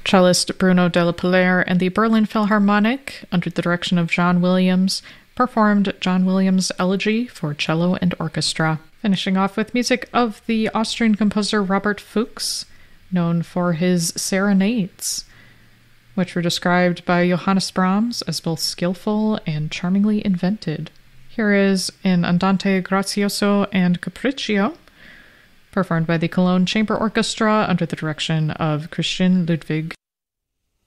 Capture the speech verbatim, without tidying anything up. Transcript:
Cellist Bruno Della Pillaire and the Berlin Philharmonic, under the direction of John Williams, performed John Williams' Elegy for cello and orchestra. Finishing off with music of the Austrian composer Robert Fuchs, known for his serenades, which were described by Johannes Brahms as both skillful and charmingly invented. Here is an Andante Grazioso and Capriccio, performed by the Cologne Chamber Orchestra under the direction of Christian Ludwig.